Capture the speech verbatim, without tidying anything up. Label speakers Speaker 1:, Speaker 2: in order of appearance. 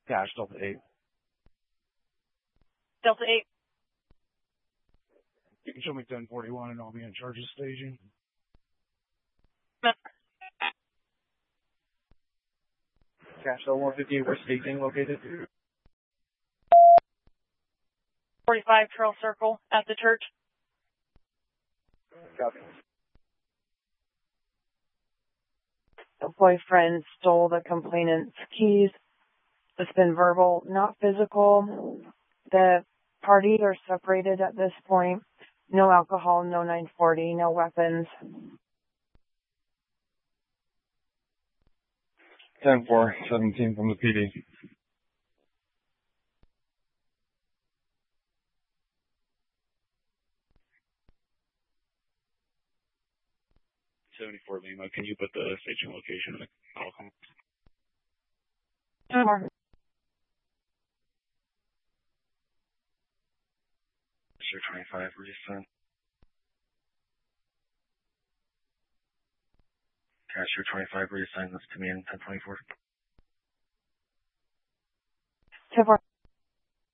Speaker 1: Cash, Delta eight.
Speaker 2: Delta eight.
Speaker 1: You can show me ten forty-one and I'll be in charge of staging. Cash, Delta one fifty, where's staging located?
Speaker 2: forty-five Trail Circle at the church.
Speaker 1: Copy.
Speaker 3: The boyfriend stole the complainant's keys. It's been verbal, not physical. The parties are separated at this point. No alcohol, no nine forty, no weapons.
Speaker 1: ten four, seventeen from the P D. seventy-four Lima, can you put the staging location in the call call?
Speaker 3: Sure.
Speaker 1: Sure, twenty-five, resend. Cashier twenty-five, reassign this to me in ten twenty-four.
Speaker 3: ten four.